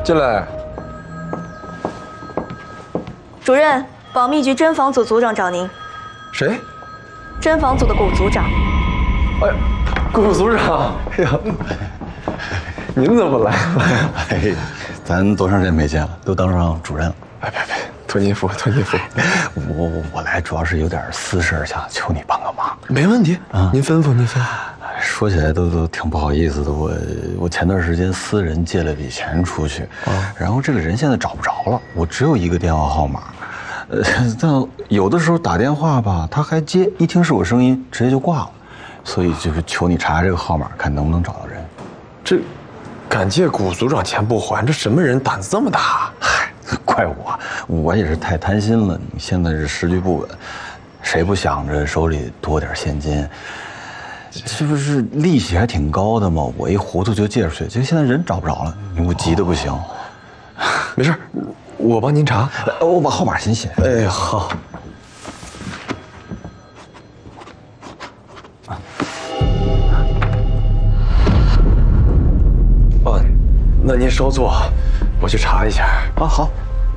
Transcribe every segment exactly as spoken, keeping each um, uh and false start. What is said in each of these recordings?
进来。 主任，保密局侦防组组长找您。 谁？ 侦防组的古组长。 哎，古组长，哎呀，您怎么来了？ 哎，咱多长时间没见了，都当上主任了。 哎，别别，托您福，托您福。 我我来主要是有点私事想求你帮个忙。 没问题啊，您吩咐，您吩咐。 说起来都都挺不好意思的，我我前段时间私人借了笔钱出去，然后这个人现在找不着了，我只有一个电话号码。呃，但有的时候打电话吧，他还接，一听是我声音，直接就挂了，所以就是求你查查这个号码，看能不能找到人。 这，敢借古组长钱不还，这什么人胆子这么大？ 嗨，怪我，我也是太贪心了。你现在是时局不稳，谁不想着手里多点现金？这不是利息还挺高的吗？我一糊涂就借出去，结果现在人找不着了，我急得不行。 没事，我帮您查， 我把号码先写。 哎，好。哦，那您稍坐，我去查一下。 啊，好。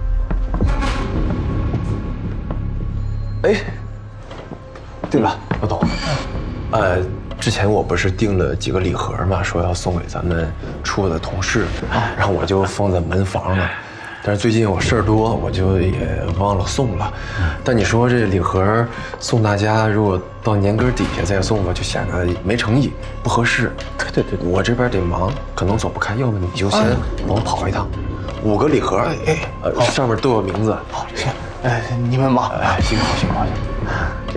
哎，对了，老董，呃，之前我不是订了几个礼盒嘛，说要送给咱们处的同事，然后我就放在门房了。但是最近我事儿多，我就也忘了送了。但你说这礼盒送大家，如果到年根底下再送吧，就显得没诚意，不合适。对对对，我这边得忙，可能走不开，要不你就先帮我跑一趟。五个礼盒，哎哎，呃，上面都有名字。 好，行，哎，你们忙，哎，辛苦辛苦。